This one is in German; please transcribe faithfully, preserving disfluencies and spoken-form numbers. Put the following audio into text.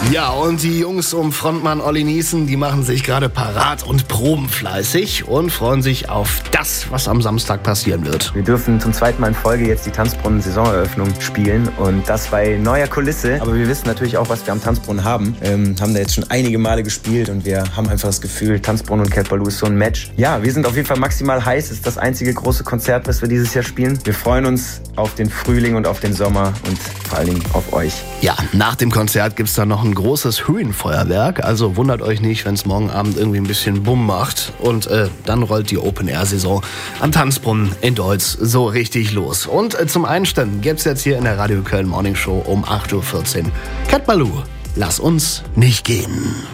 Ja, und die Jungs um Frontmann Olli Niesen, die machen sich gerade parat und proben fleißig und freuen sich auf das, was am Samstag passieren wird. Wir dürfen zum zweiten Mal in Folge jetzt die Tanzbrunnen-Saisoneröffnung spielen und das bei neuer Kulisse. Aber wir wissen natürlich auch, was wir am Tanzbrunnen haben. Ähm, haben da jetzt schon einige Male gespielt und wir haben einfach das Gefühl, Tanzbrunnen und Cat Ballou ist so ein Match. Ja, wir sind auf jeden Fall maximal heiß. Es ist das einzige große Konzert, was wir dieses Jahr spielen. Wir freuen uns auf den Frühling und auf den Sommer und vor allen Dingen auf euch. Ja, nach dem Konzert gibt's dann noch ein großes Höhenfeuerwerk. Also wundert euch nicht, wenn es morgen Abend irgendwie ein bisschen Bumm macht. Und äh, dann rollt die Open-Air-Saison am Tanzbrunnen in Deutz so richtig los. Und äh, zum Einstimmen gibt's jetzt hier in der Radio Köln Morning Show um acht Uhr vierzehn Cat Ballou, lass uns nicht gehen.